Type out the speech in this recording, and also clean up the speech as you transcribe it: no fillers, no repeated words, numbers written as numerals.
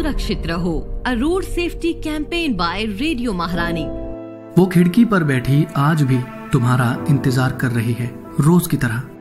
सुरक्षित रहो। अ road safety campaign bye radio महारानी। वो खिड़की पर बैठी आज भी तुम्हारा इंतजार कर रही है, रोज की तरह।